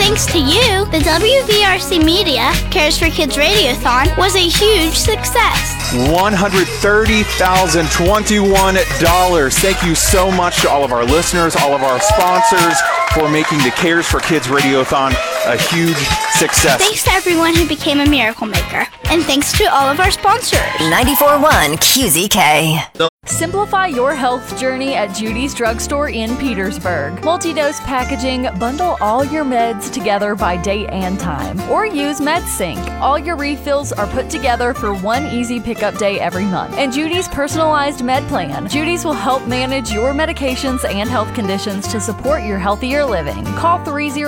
thanks to you, the WVRC Media Cares for Kids Radiothon was a huge success. $130,021. Thank you so much to all of our listeners, all of our sponsors for making the Cares for Kids Radiothon a huge success. Thanks to everyone who became a miracle maker. And thanks to all of our sponsors. 94.1 QZK. Simplify your health journey at Judy's Drugstore in Petersburg. Multi-dose packaging, bundle all your meds together by date and time. Or use MedSync. All your refills are put together for one easy pickup day every month. And Judy's personalized med plan. Judy's will help manage your medications and health conditions to support your healthier living. Call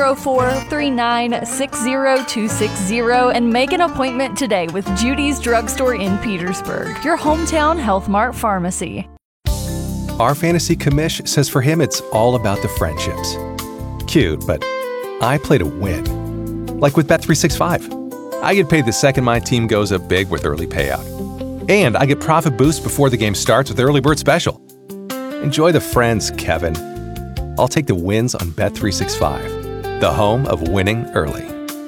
304-3960260 and make an appointment today with Judy's Drugstore in Petersburg, your hometown Health Mart pharmacy. Our fantasy commish says for him it's all about the friendships. Cute, but I play to win. Like with Bet365. I get paid the second my team goes up big with early payout. And I get profit boost before the game starts with Early Bird Special. Enjoy the friends, Kevin. I'll take the wins on Bet365, the home of winning early.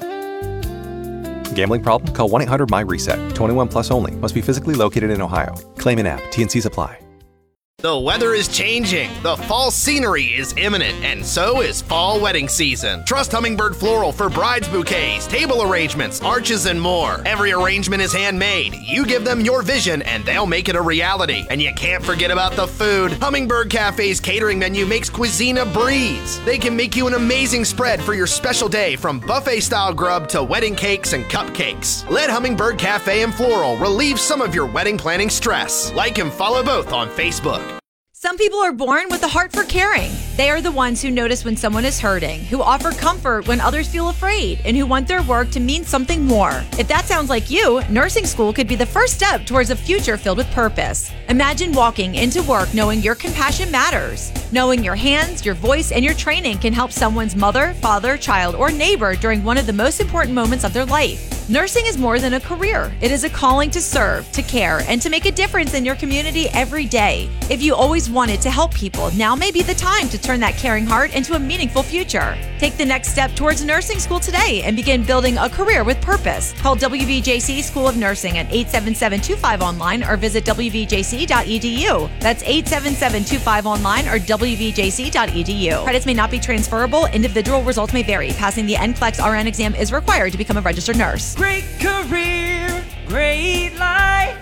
Gambling problem? Call 1-800-MY-RESET. 21 plus only. Must be physically located in Ohio. Claim in app. T&Cs apply. The weather is changing. The fall scenery is imminent, and so is fall wedding season. Trust Hummingbird Floral for brides bouquets, table arrangements, arches, and more. Every arrangement is handmade. You give them your vision, and they'll make it a reality. And you can't forget about the food. Hummingbird Cafe's catering menu makes cuisine a breeze. They can make you an amazing spread for your special day, from buffet-style grub to wedding cakes and cupcakes. Let Hummingbird Cafe and Floral relieve some of your wedding planning stress. Like and follow both on Facebook. Some people are born with a heart for caring. They are the ones who notice when someone is hurting, who offer comfort when others feel afraid, and who want their work to mean something more. If that sounds like you, nursing school could be the first step towards a future filled with purpose. Imagine walking into work knowing your compassion matters, knowing your hands, your voice, and your training can help someone's mother, father, child, or neighbor during one of the most important moments of their life. Nursing is more than a career. It is a calling to serve, to care, and to make a difference in your community every day. If you always wanted to help people, now may be the time to turn that caring heart into a meaningful future. Take the next step towards nursing school today and begin building a career with purpose. Call WVJC School of Nursing at 877-25-ONLINE or visit wvjc.edu. That's 877-25-ONLINE or wvjc.edu. Credits may not be transferable. Individual results may vary. Passing the NCLEX RN exam is required to become a registered nurse. Great career, great life.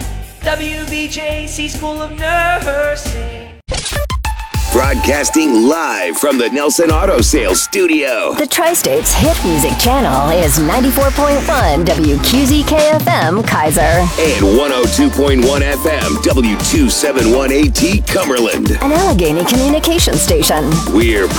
WVJC School of Nursing. Broadcasting live from the Nelson Auto Sales Studio. The Tri-State's hit music channel is 94.1 WQZK-FM Kaiser. And 102.1 FM W271AT Cumberland. An Allegheny communication station. We're